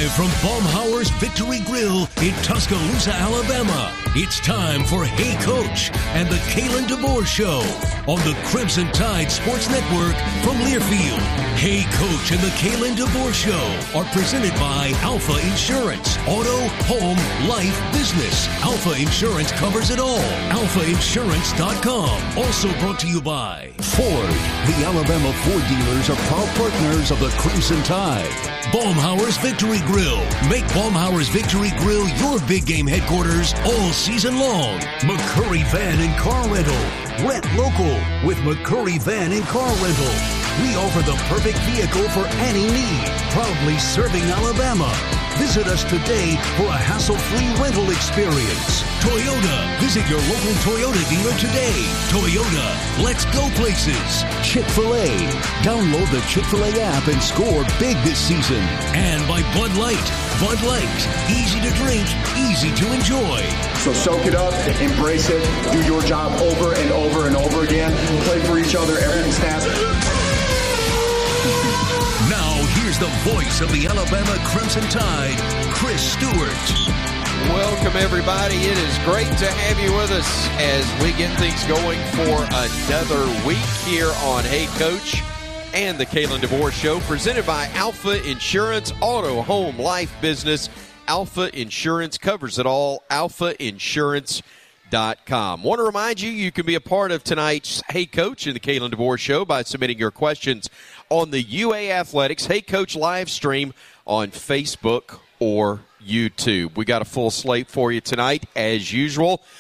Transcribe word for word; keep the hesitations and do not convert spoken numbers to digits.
Live from Baumhauer's Victory Grill in Tuscaloosa, Alabama, it's time for Hey Coach and the Kalen DeBoer Show on the Crimson Tide Sports Network from Learfield. Hey Coach and the Kalen DeBoer Show are presented by Alpha Insurance. Auto, home, life, business. Alpha Insurance covers it all. alpha insurance dot com. Also brought to you by Ford. The Alabama Ford dealers are proud partners of the Crimson Tide. Baumhauer's Victory Grill. Make Baumhauer's Victory Grill your big game headquarters all season long. McCurry Van and Car Rental. Rent local with McCurry Van and Car Rental. We offer the perfect vehicle for any need. Proudly serving Alabama. Visit us today for a hassle-free rental experience. Toyota. Visit your local Toyota dealer today. Toyota. Let's go places. Chick-fil-A. Download the Chick-fil-A app and score big this season. And by Bud Light. Bud Light. Easy to drink, easy to enjoy. So soak it up, embrace it, do your job over and over and over again. Play for each other, everything's happening. Now, here's the voice of the Alabama Crimson Tide, Chris Stewart. Welcome, everybody. It is great to have you with us as we get things going for another week here on Hey Coach and the Kalen DeBoer Show, presented by Alpha Insurance, Auto, Home, Life, Business. Alpha Insurance covers it all. alpha insurance dot com. Want to remind you, you can be a part of tonight's Hey Coach and the Kalen DeBoer Show by submitting your questions on the U A Athletics Hey Coach live stream on Facebook or YouTube. We got a full slate for you tonight, as usual.